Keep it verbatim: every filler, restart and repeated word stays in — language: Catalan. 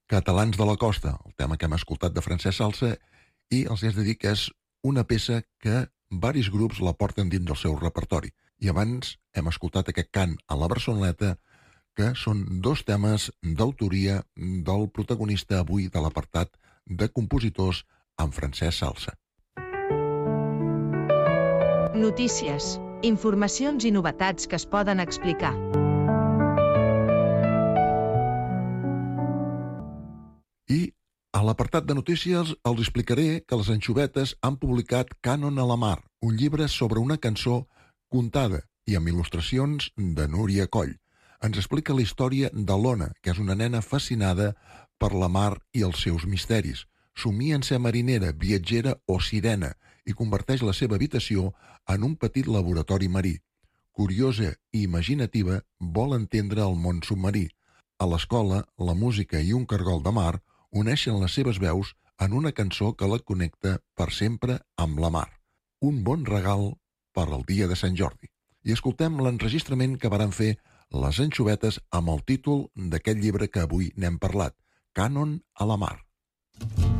Catalans de la Costa, el tema que hem escoltat de Francesc Salsa, i els he de dir que és una peça que varis grups la porten dins del seu repertori. I abans hem escoltat aquest cant a la Barceloneta, que són dos temes d'autoria del protagonista avui de l'apartat de compositors, en Francesc Salsa. Notícies, informacions i novetats que es poden explicar. I a l'apartat de notícies els explicaré que les Anxovetes han publicat Cànon a la mar, un llibre sobre una cançó contada i amb il·lustracions de Núria Coll. Ens explica la història de l'Ona, que és una nena fascinada per la mar i els seus misteris. Somia en ser marinera, viatgera o sirena i converteix la seva habitació en un petit laboratori marí. Curiosa i imaginativa, vol entendre el món submarí. A l'escola, la música i un cargol de mar uneixen les seves veus en una cançó que la connecta per sempre amb la mar. Un bon regal per al dia de Sant Jordi. I escoltem l'enregistrament que varen fer les Anxovetes amb el títol d'aquest llibre que avui n'hem parlat, Cànon a la mar.